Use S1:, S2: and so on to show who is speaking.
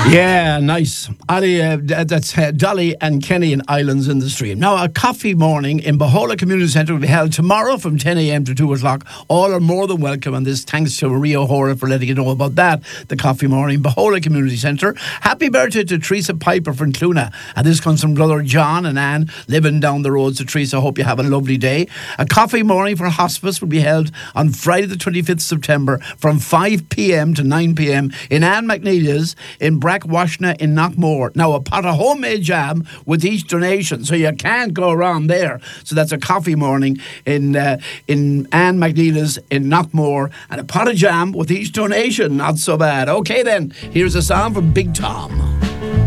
S1: Yeah, nice. Ali, that's Dolly and Kenny in Islands in the Stream. Now, a coffee morning in Bohola Community Centre will be held tomorrow from 10 a.m. to 2 o'clock. All are more than welcome, and this thanks to Maria O'Hora for letting you know about that. The coffee morning, Bohola Community Centre. Happy birthday to Teresa Piper from Cluna. And this comes from brother John and Anne living down the road. So, Teresa, hope you have a lovely day. A coffee morning for hospice will be held on Friday the 25th September from 5 p.m. to 9 p.m. in Anne McNeil's in Brackwashna in Knockmore. Now, a pot of homemade jam with each donation, so you can't go wrong there. So that's a coffee morning in Anne McNeil's in Knockmore, and a pot of jam with each donation. Not so bad. Okay then, here's a song from Big Tom.